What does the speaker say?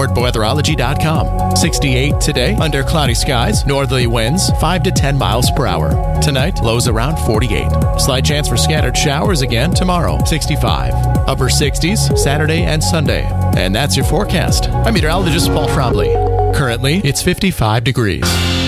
NordWeatherology.com. 68 today under cloudy skies, northerly winds 5 to 10 miles per hour. Tonight, lows around 48. Slight chance for scattered showers again tomorrow, 65. Upper 60s Saturday and Sunday. And that's your forecast. I'm meteorologist Paul Trombley. Currently, it's 55 degrees.